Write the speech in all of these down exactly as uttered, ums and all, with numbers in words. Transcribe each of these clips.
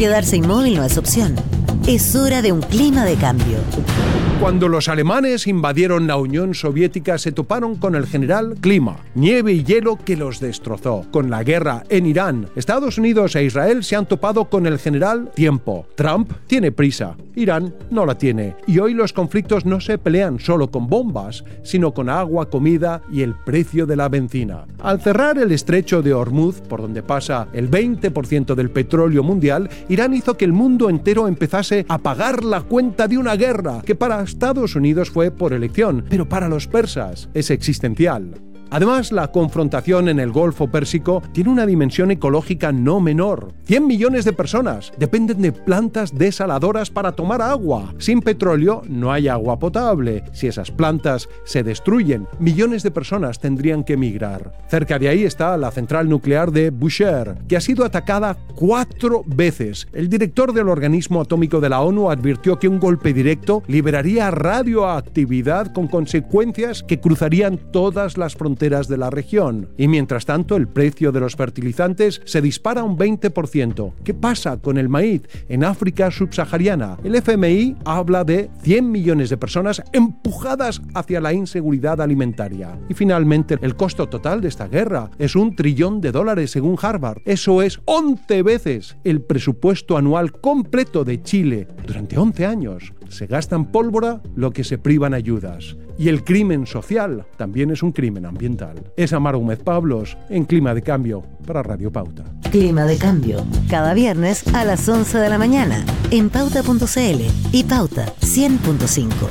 Quedarse inmóvil no es opción. Es hora de un clima de cambio. Cuando los alemanes invadieron la Unión Soviética se toparon con el general Clima, nieve y hielo que los destrozó. Con la guerra en Irán, Estados Unidos e Israel se han topado con el general Tiempo. Trump tiene prisa, Irán no la tiene. Y hoy los conflictos no se pelean solo con bombas, sino con agua, comida y el precio de la benzina. Al cerrar el estrecho de Hormuz, por donde pasa el veinte por ciento del petróleo mundial, Irán hizo que el mundo entero empezase a pagar la cuenta de una guerra que para Estados Unidos fue por elección, pero para los persas es existencial. Además, la confrontación en el Golfo Pérsico tiene una dimensión ecológica no menor. cien millones de personas dependen de plantas desaladoras para tomar agua. Sin petróleo no hay agua potable. Si esas plantas se destruyen, millones de personas tendrían que emigrar. Cerca de ahí está la central nuclear de Bushehr, que ha sido atacada cuatro veces. El director del organismo atómico de la ONU advirtió que un golpe directo liberaría radioactividad con consecuencias que cruzarían todas las fronteras de la región. Y mientras tanto, el precio de los fertilizantes se dispara un veinte por ciento. ¿Qué pasa con el maíz en África subsahariana? El F M I habla de cien millones de personas empujadas hacia la inseguridad alimentaria. Y finalmente, el costo total de esta guerra es un trillón de dólares según Harvard. Eso es once veces el presupuesto anual completo de Chile. Durante once años se gasta en pólvora lo que se priva en ayudas. Y el crimen social también es un crimen ambiental. Es Amaro Gómez Pablos en Clima de Cambio para Radio Pauta. Clima de Cambio, cada viernes a las once de la mañana en pauta punto c l y Pauta cien punto cinco.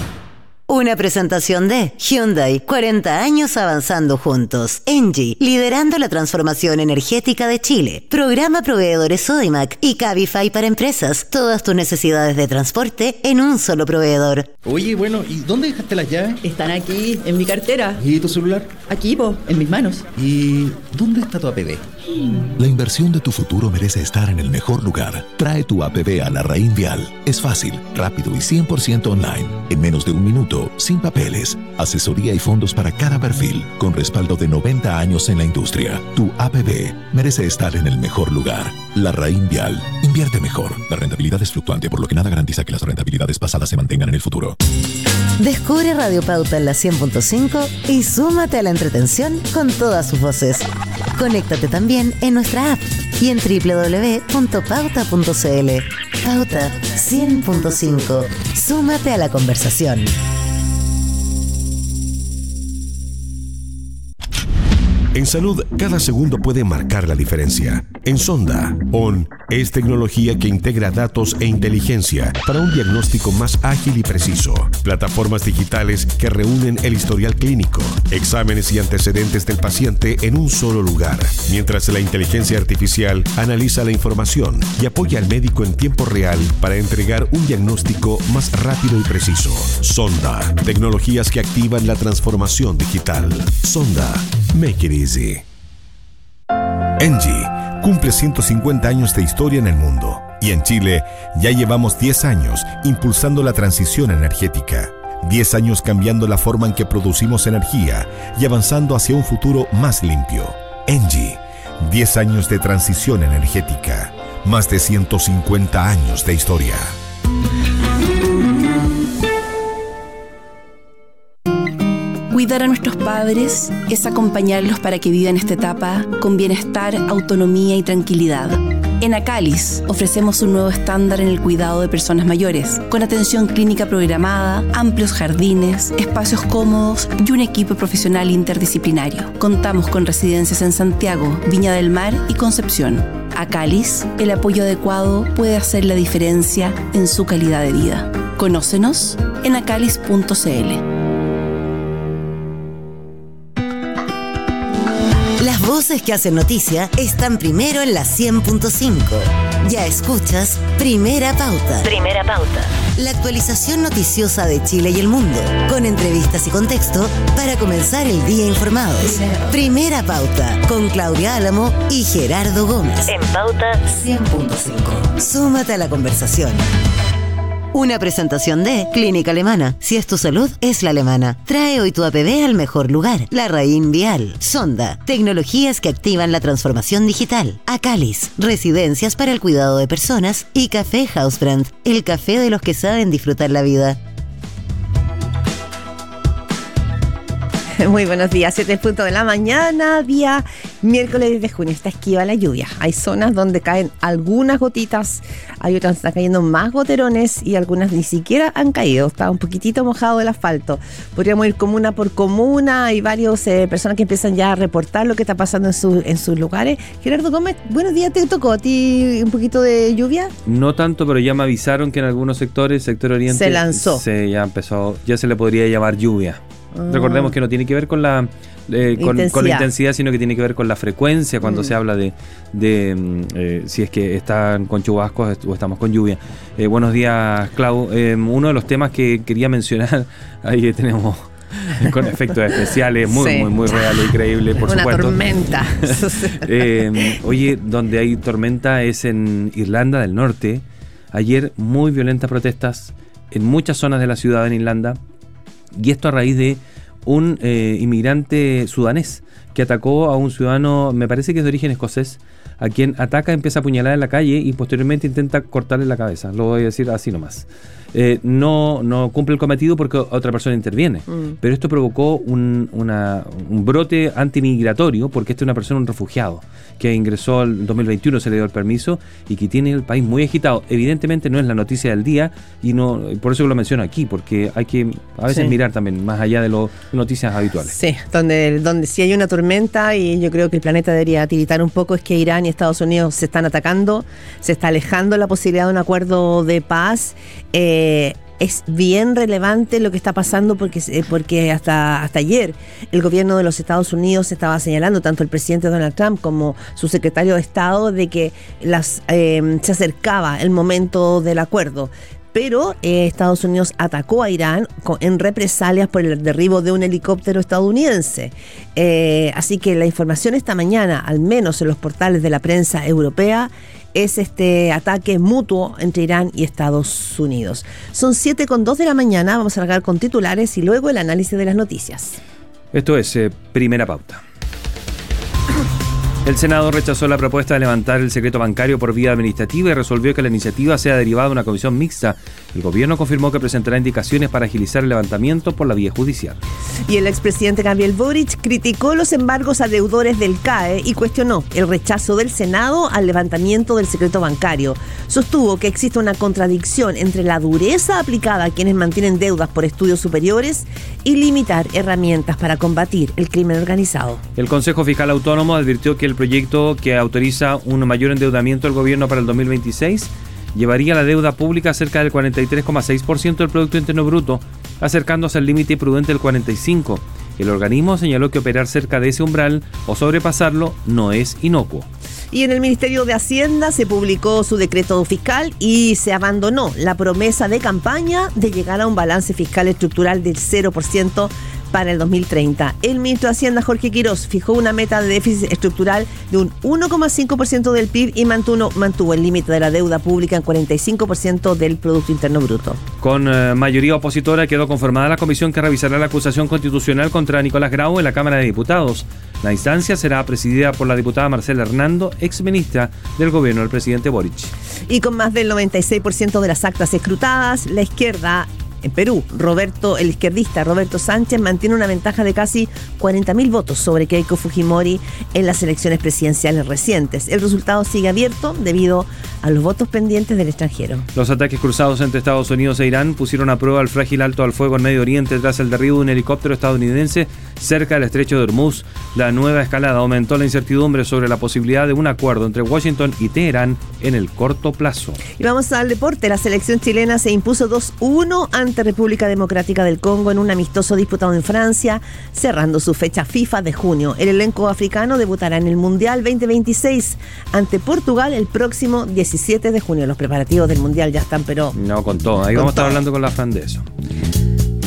Una presentación de Hyundai, cuarenta años avanzando juntos. Engie, liderando la transformación energética de Chile. Programa Proveedores Sodimac y Cabify para empresas. Todas tus necesidades de transporte en un solo proveedor. Oye, bueno, ¿y dónde dejaste las llaves? Están aquí, en mi cartera. ¿Y tu celular? Aquí, po, en mis manos. ¿Y dónde está tu A P B? La inversión de tu futuro merece estar en el mejor lugar. Trae tu A P B a Larraín Vial. Es fácil, rápido y cien por ciento online. En menos de un minuto, sin papeles. Asesoría y fondos para cada perfil, con respaldo de noventa años en la industria. Tu A P B merece estar en el mejor lugar. Larraín Vial. Invierte mejor. La rentabilidad es fluctuante, por lo que nada garantiza que las rentabilidades pasadas se mantengan en el futuro. Descubre Radio Pauta en la cien punto cinco y súmate a la entretención con todas sus voces. Conéctate también en nuestra app y en doble u doble u doble u punto pauta punto c l. Pauta cien punto cinco. Súmate a la conversación. En salud, cada segundo puede marcar la diferencia. En Sonda, O N es tecnología que integra datos e inteligencia para un diagnóstico más ágil y preciso. Plataformas digitales que reúnen el historial clínico, exámenes y antecedentes del paciente en un solo lugar, mientras la inteligencia artificial analiza la información y apoya al médico en tiempo real para entregar un diagnóstico más rápido y preciso. Sonda, tecnologías que activan la transformación digital. Sonda, make it easy. Engie cumple ciento cincuenta años de historia en el mundo y en Chile ya llevamos diez años impulsando la transición energética. diez años cambiando la forma en que producimos energía y avanzando hacia un futuro más limpio. Engie, diez años de transición energética, más de ciento cincuenta años de historia. Cuidar a nuestros padres es acompañarlos para que vivan esta etapa con bienestar, autonomía y tranquilidad. En Acalis ofrecemos un nuevo estándar en el cuidado de personas mayores, con atención clínica programada, amplios jardines, espacios cómodos y un equipo profesional interdisciplinario. Contamos con residencias en Santiago, Viña del Mar y Concepción. Acalis, el apoyo adecuado puede hacer la diferencia en su calidad de vida. Conócenos en acalis punto c l. Las voces que hacen noticia están primero en la cien punto cinco. Ya escuchas Primera Pauta. Primera Pauta. La actualización noticiosa de Chile y el mundo, con entrevistas y contexto para comenzar el día informados. Primera Pauta, con Claudia Álamo y Gerardo Gómez. En Pauta cien punto cinco. Súmate a la conversación. Una presentación de Clínica Alemana. Si es tu salud, es la alemana. Trae hoy tu A P B al mejor lugar. La Raín Vial. Sonda. Tecnologías que activan la transformación digital. Acalis. Residencias para el cuidado de personas. Y Café Hausbrand. El café de los que saben disfrutar la vida. Muy buenos días, siete en punto de la mañana, día miércoles de junio. Está esquiva la lluvia. Hay zonas donde caen algunas gotitas, hay otras donde están cayendo más goterones y algunas ni siquiera han caído. Está un poquitito mojado el asfalto. Podríamos ir comuna por comuna. Hay varias eh, personas que empiezan ya a reportar lo que está pasando en, su, en sus lugares. Gerardo Gómez, buenos días. ¿Te tocó a ti un poquito de lluvia? No tanto, pero ya me avisaron que en algunos sectores, sector oriente, se lanzó. Se ya empezó, ya se le podría llamar lluvia. Ah. Recordemos que no tiene que ver con la eh, con, con la intensidad, sino que tiene que ver con la frecuencia cuando mm. se habla de, de eh, si es que están con chubascos o estamos con lluvia. Eh, buenos días, Clau. Eh, uno de los temas que quería mencionar, ahí tenemos con efectos especiales, muy, sí. muy, muy real y creíble, por Una supuesto. Una tormenta. eh, oye, donde hay tormenta es en Irlanda del Norte. Ayer muy violentas protestas en muchas zonas de la ciudad en Irlanda. Y esto a raíz de un eh, inmigrante sudanés que atacó a un ciudadano, me parece que es de origen escocés, a quien ataca, empieza a apuñalar en la calle y posteriormente intenta cortarle la cabeza. Lo voy a decir así nomás. Eh, no, no cumple el cometido porque otra persona interviene. Mm. Pero esto provocó un, una, un brote antimigratorio porque esta es una persona, un refugiado, que ingresó el dos mil veintiuno, se le dio el permiso y que tiene el país muy agitado. Evidentemente no es la noticia del día y no por eso que lo menciono aquí, porque hay que a veces sí. mirar también más allá de las noticias habituales. Sí, donde, donde sí hay una tormenta y yo creo que el planeta debería tiritar un poco es que Irán y Estados Unidos se están atacando, se está alejando la posibilidad de un acuerdo de paz. Eh, es bien relevante lo que está pasando porque, porque hasta, hasta ayer el gobierno de los Estados Unidos estaba señalando, tanto el presidente Donald Trump como su secretario de Estado, de que las, eh, se acercaba el momento del acuerdo. Pero eh, Estados Unidos atacó a Irán con, en represalias por el derribo de un helicóptero estadounidense. Eh, así que la información esta mañana, al menos en los portales de la prensa europea, es este ataque mutuo entre Irán y Estados Unidos. Son siete con dos de la mañana, vamos a largar con titulares y luego el análisis de las noticias. Esto es eh, Primera Pauta. El Senado rechazó la propuesta de levantar el secreto bancario por vía administrativa y resolvió que la iniciativa sea derivada de una comisión mixta. El gobierno confirmó que presentará indicaciones para agilizar el levantamiento por la vía judicial. Y el expresidente Gabriel Boric criticó los embargos a deudores del C A E y cuestionó el rechazo del Senado al levantamiento del secreto bancario. Sostuvo que existe una contradicción entre la dureza aplicada a quienes mantienen deudas por estudios superiores y limitar herramientas para combatir el crimen organizado. El Consejo Fiscal Autónomo advirtió que el proyecto que autoriza un mayor endeudamiento del gobierno para el dos mil veintiséis llevaría la deuda pública a cerca del cuarenta y tres coma seis por ciento del Producto Interno Bruto, acercándose al límite prudente del cuarenta y cinco por ciento. El organismo señaló que operar cerca de ese umbral o sobrepasarlo no es inocuo. Y en el Ministerio de Hacienda se publicó su decreto fiscal y se abandonó la promesa de campaña de llegar a un balance fiscal estructural del cero por ciento para el dos mil treinta. El ministro de Hacienda, Jorge Quirós, fijó una meta de déficit estructural de un uno coma cinco por ciento del P I B y mantuvo, mantuvo el límite de la deuda pública en cuarenta y cinco por ciento del Producto Interno Bruto. Con eh, mayoría opositora quedó conformada la comisión que revisará la acusación constitucional contra Nicolás Grau en la Cámara de Diputados. La instancia será presidida por la diputada Marcela Hernando, exministra del gobierno del presidente Boric. Y con más del noventa y seis por ciento de las actas escrutadas, la izquierda en Perú, Roberto, el izquierdista Roberto Sánchez mantiene una ventaja de casi cuarenta mil votos sobre Keiko Fujimori en las elecciones presidenciales recientes. El resultado sigue abierto debido a los votos pendientes del extranjero. Los ataques cruzados entre Estados Unidos e Irán pusieron a prueba el frágil alto al fuego en Medio Oriente tras el derribo de un helicóptero estadounidense cerca del estrecho de Hormuz. La nueva escalada aumentó la incertidumbre sobre la posibilidad de un acuerdo entre Washington y Teherán en el corto plazo. Y vamos al deporte. La selección chilena se impuso dos uno ante República Democrática del Congo en un amistoso disputado en Francia, cerrando su fecha FIFA de junio. El elenco africano debutará en el Mundial veinte veintiséis ante Portugal el próximo diecisiete de junio. Los preparativos del Mundial ya están, pero... No, con todo. Ahí con vamos a estar hablando con la Fran de eso.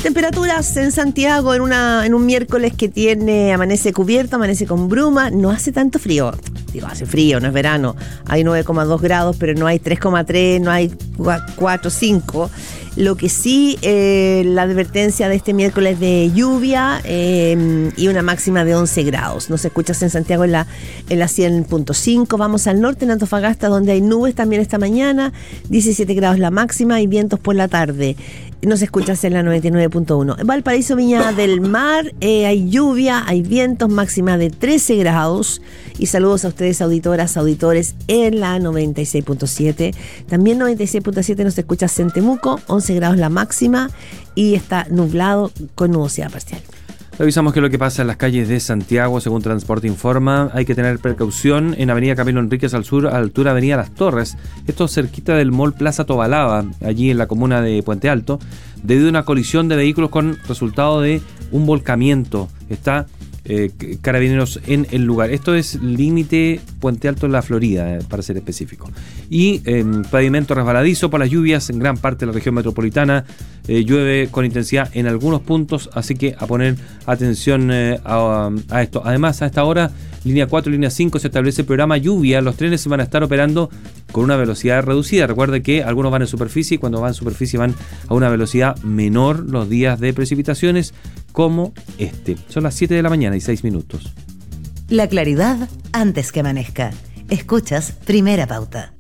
Temperaturas en Santiago en una en un miércoles que tiene amanece cubierto, amanece con bruma, no hace tanto frío. Digo, hace frío, no es verano. Hay nueve coma dos grados, pero no hay tres coma tres, no hay cuatro, cinco. Lo que sí, eh, la advertencia de este miércoles de lluvia eh, y una máxima de once grados. Nos escuchas en Santiago en la, en la cien punto cinco. Vamos al norte, en Antofagasta, donde hay nubes también esta mañana. diecisiete grados la máxima y vientos por la tarde. Nos escuchas en la noventa y nueve punto uno. En Valparaíso, Viña del Mar, eh, hay lluvia, hay vientos, máxima de trece grados. Y saludos a ustedes, auditoras, auditores, en la noventa y seis punto siete. También noventa y seis punto siete nos escuchas en Temuco, once grados la máxima y está nublado con nubosidad parcial. Revisamos qué es lo que pasa en las calles de Santiago, según Transporte Informa. Hay que tener precaución en Avenida Camilo Enríquez al sur, a altura Avenida Las Torres. Esto cerquita del Mall Plaza Tobalaba, allí en la comuna de Puente Alto, debido a una colisión de vehículos con resultado de un volcamiento. Está eh, Carabineros en el lugar. Esto es límite Puente Alto en la Florida, eh, para ser específico. Y eh, pavimento resbaladizo por las lluvias en gran parte de la región metropolitana. Eh, llueve con intensidad en algunos puntos, así que a poner atención eh, a, a esto. Además, a esta hora, línea cuatro, línea cinco, se establece el programa lluvia. Los trenes se van a estar operando con una velocidad reducida. Recuerde que algunos van en superficie y cuando van en superficie van a una velocidad menor los días de precipitaciones como este. Son las siete de la mañana y seis minutos. La claridad antes que amanezca. Escuchas Primera Pauta.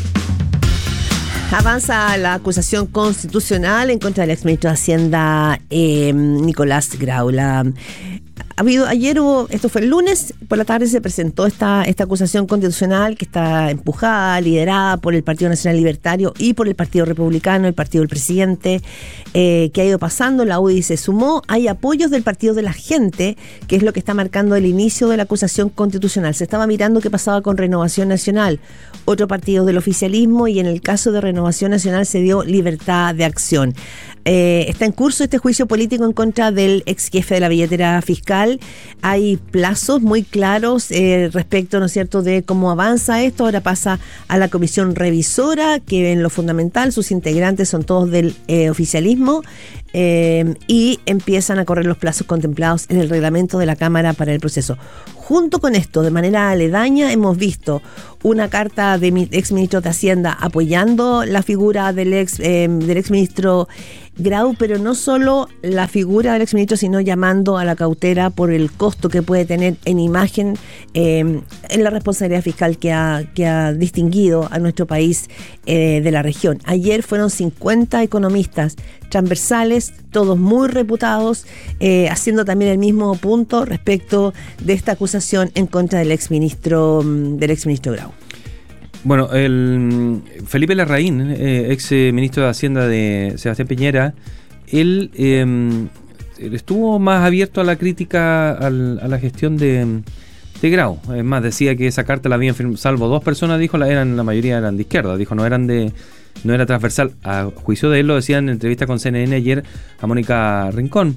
Avanza la acusación constitucional en contra del exministro de Hacienda eh, Nicolás Grau. La, ha habido, ayer hubo, esto fue el lunes, por la tarde se presentó esta, esta acusación constitucional que está empujada, liderada por el Partido Nacional Libertario y por el Partido Republicano, el partido del presidente, eh, que ha ido pasando. La U D I se sumó. Hay apoyos del Partido de la Gente, que es lo que está marcando el inicio de la acusación constitucional. Se estaba mirando qué pasaba con Renovación Nacional, otro partido del oficialismo, y en el caso de Renovación Nacional se dio libertad de acción. Eh, está en curso este juicio político en contra del ex jefe de la billetera fiscal. Hay plazos muy claros eh, respecto, ¿no es cierto?, de cómo avanza esto. Ahora pasa a la comisión revisora, que en lo fundamental sus integrantes son todos del eh, oficialismo. Eh, y empiezan a correr los plazos contemplados en el reglamento de la Cámara para el proceso. Junto con esto, de manera aledaña, hemos visto una carta de ex ministro de Hacienda apoyando la figura del ex eh, del ex ministro Grau, pero no solo la figura del exministro, sino llamando a la cautela por el costo que puede tener en imagen eh, en la responsabilidad fiscal que ha, que ha distinguido a nuestro país eh, de la región. Ayer fueron cincuenta economistas transversales, todos muy reputados, eh, haciendo también el mismo punto respecto de esta acusación en contra del exministro, del exministro Grau. Bueno, el Felipe Larraín, eh, ex ministro de Hacienda de Sebastián Piñera, él eh, estuvo más abierto a la crítica al, a la gestión de, de Grau. Es más, decía que esa carta la habían firmado, salvo dos personas, dijo, la, eran, la mayoría eran de izquierda, dijo, no eran de no era transversal. A juicio de él, lo decían en entrevista con C N N ayer a Mónica Rincón,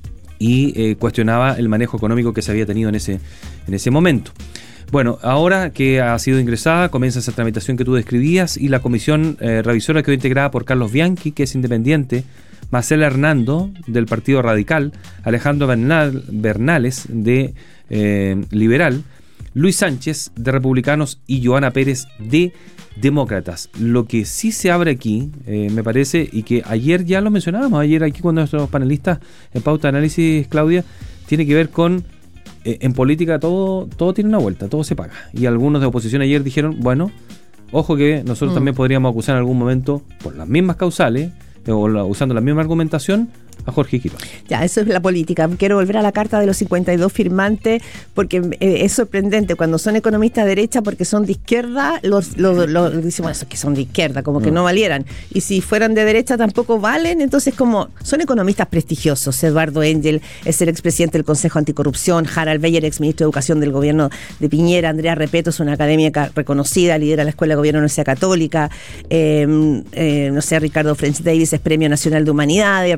y eh, cuestionaba el manejo económico que se había tenido en ese, en ese momento. Bueno, ahora que ha sido ingresada, comienza esa tramitación que tú describías, y la comisión eh, revisora quedó integrada por Carlos Bianchi, que es independiente, Marcela Hernando, del Partido Radical, Alejandro Bernal, Bernales, de eh, Liberal, Luis Sánchez, de Republicanos, y Joana Pérez, de Demócratas. Lo que sí se abre aquí, eh, me parece, y que ayer ya lo mencionábamos, ayer aquí con nuestros panelistas en Pauta de Análisis, Claudia, tiene que ver con en política todo, todo tiene una vuelta, todo se paga. Y algunos de oposición ayer dijeron, bueno, ojo que nosotros mm. también podríamos acusar en algún momento, por las mismas causales, o la, usando la misma argumentación, a Jorge Quiroz. Ya, eso es la política. Quiero volver a la carta de los cincuenta y dos firmantes, porque eh, es sorprendente cuando son economistas de derecha, porque son de izquierda, los, los, los dicen, bueno, esos que son de izquierda, como que no. no valieran. Y si fueran de derecha tampoco valen, entonces como son economistas prestigiosos. Eduardo Engel es el expresidente del Consejo Anticorrupción, Harald Beyer, exministro de Educación del gobierno de Piñera, Andrea Repeto es una académica reconocida, lidera la Escuela de Gobierno de la Universidad Católica, eh, eh, no sé, Ricardo French Davis es Premio Nacional de Humanidades, Roberto Sala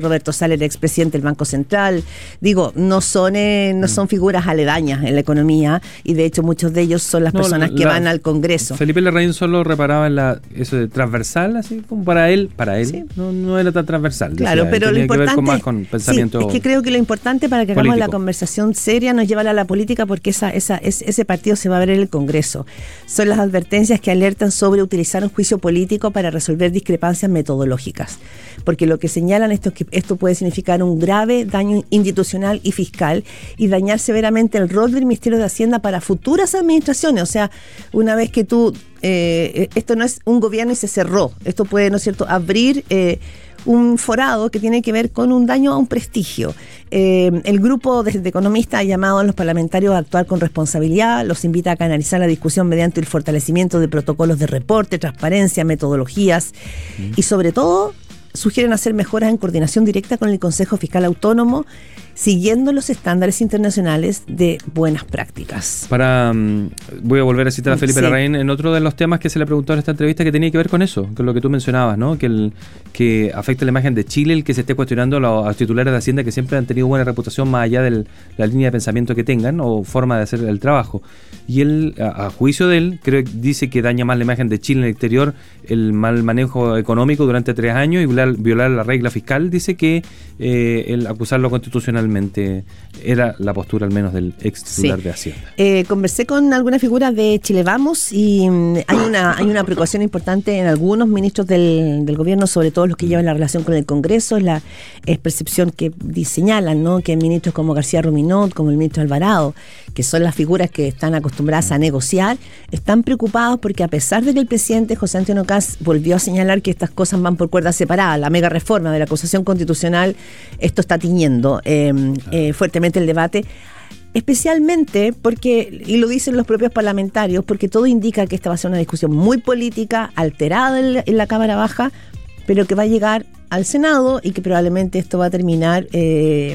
Central, el expresidente del Banco Central. Digo, no son eh, no son figuras aledañas en la economía, y de hecho muchos de ellos son las No, personas la- que van al Congreso. Felipe Larraín solo reparaba en la, eso de transversal, así como para él, para él Sí. no, no era tan transversal. Claro, decía, pero lo tenía que ver importante con más con pensamiento. sí, es que creo que lo importante para que hagamos político. la conversación seria no es llevarla a la política, porque esa, esa, es- ese partido se va a ver en el Congreso. Son las advertencias que alertan sobre utilizar un juicio político para resolver discrepancias metodológicas, porque lo que señalan esto es que esto puede significar un grave daño institucional y fiscal y dañar severamente el rol del Ministerio de Hacienda para futuras administraciones. O sea, una vez que tú eh, esto no es un gobierno y se cerró, esto puede, ¿no es cierto?, abrir eh, un forado que tiene que ver con un daño a un prestigio. Eh, el grupo de, de economistas ha llamado a los parlamentarios a actuar con responsabilidad, los invita a canalizar la discusión mediante el fortalecimiento de protocolos de reporte, transparencia, metodologías mm. y sobre todo sugieren hacer mejoras en coordinación directa con el Consejo Fiscal Autónomo, siguiendo los estándares internacionales de buenas prácticas. Para um, voy a volver a citar a Felipe Sí. Larraín en otro de los temas que se le preguntó en esta entrevista, que tenía que ver con eso, con lo que tú mencionabas, ¿no? Que el que afecta la imagen de Chile, el que se esté cuestionando a los, a los titulares de Hacienda, que siempre han tenido buena reputación más allá de la línea de pensamiento que tengan o forma de hacer el trabajo. Y él, a, a juicio de él, creo que dice que daña más la imagen de Chile en el exterior el mal manejo económico durante tres años y violar, violar la regla fiscal. Dice que eh, el acusarlo constitucionalmente era la postura al menos del ex titular Sí. de Hacienda. Eh, conversé con algunas figuras de Chile Vamos y mm, hay una hay una preocupación importante en algunos ministros del, del gobierno, sobre todo los que llevan la relación con el Congreso. Es la es percepción que di- señalan, ¿no?, que ministros como García Ruminot, como el ministro Alvarado, que son las figuras que están acostumbradas a negociar, están preocupados porque, a pesar de que el presidente José Antonio Kast volvió a señalar que estas cosas van por cuerdas separadas, la mega reforma de la acusación constitucional, esto está tiñendo eh, eh, fuertemente el debate. Especialmente porque, y lo dicen los propios parlamentarios, porque todo indica que esta va a ser una discusión muy política, alterada en la, en la Cámara Baja, pero que va a llegar al Senado y que probablemente esto va a terminar eh,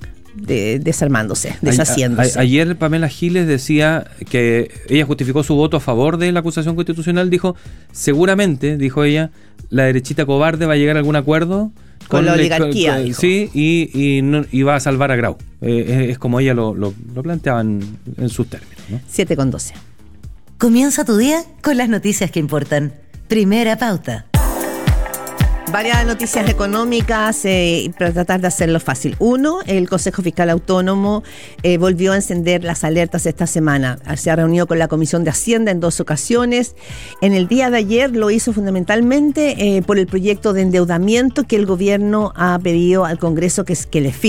de, desarmándose, deshaciéndose. A, a, ayer Pamela Giles decía que ella justificó su voto a favor de la acusación constitucional. Dijo, seguramente, dijo ella, la derechita cobarde va a llegar a algún acuerdo Con la le- oligarquía, con- dijo. sí, y, y, no- y va a salvar a Grau. Eh, es, es como ella lo, lo, lo planteaba en, en sus términos, ¿no? siete con doce. Comienza tu día con las noticias que importan. Primera pauta. Varias noticias económicas eh, para tratar de hacerlo fácil. Uno, el Consejo Fiscal Autónomo eh, volvió a encender las alertas esta semana. Se ha reunido con la Comisión de Hacienda en dos ocasiones. En el día de ayer lo hizo fundamentalmente eh, por el proyecto de endeudamiento que el gobierno ha pedido al Congreso que, que le firme.